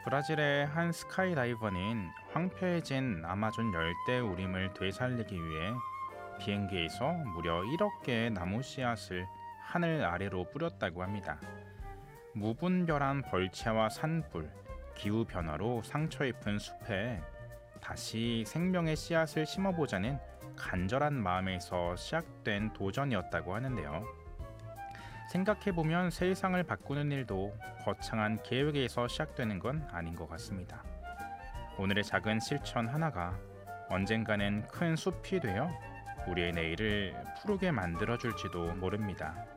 브라질의 한 스카이다이버는 황폐해진 아마존 열대 우림을 되살리기 위해 비행기에서 무려 1억 개의 나무 씨앗을 하늘 아래로 뿌렸다고 합니다. 무분별한 벌채와 산불, 기후 변화로 상처 입은 숲에 다시 생명의 씨앗을 심어보자는 간절한 마음에서 시작된 도전이었다고 하는데요. 생각해보면 세상을 바꾸는 일도 거창한 계획에서 시작되는 건 아닌 것 같습니다. 오늘의 작은 실천 하나가 언젠가는 큰 숲이 되어 우리의 내일을 푸르게 만들어줄지도 모릅니다.